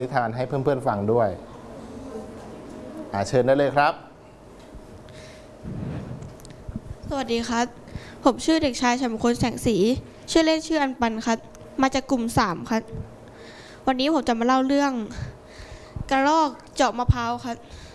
นิทานให้เพื่อนๆฟังด้วยเชิญได้เลยครับสวัสดีครับผมชื่อเด็กชายชัยมงคลแสงสีชื่อเล่นชื่ออันปันครับมาจากกลุ่ม3ครับวันนี้ผมจะมาเล่าเรื่องกระรอกเจาะมะพร้าวครับ